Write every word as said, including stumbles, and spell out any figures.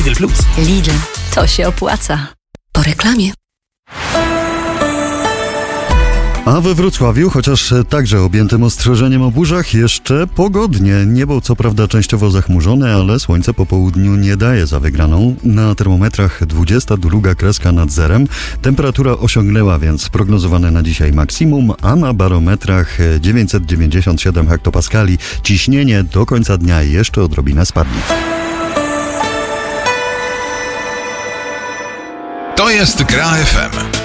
Lidl Plus. Lidl, to się opłaca. Po reklamie. A we Wrocławiu, chociaż także objętym ostrzeżeniem o burzach, jeszcze pogodnie. Niebo co prawda częściowo zachmurzone, ale słońce po południu nie daje za wygraną. Na termometrach dwudziesta druga kreska nad zerem. Temperatura osiągnęła więc prognozowane na dzisiaj maksimum, a na barometrach dziewięćset dziewięćdziesiąt siedem hektopaskali. Ciśnienie do końca dnia jeszcze odrobinę spadnie. To jest Gra F M.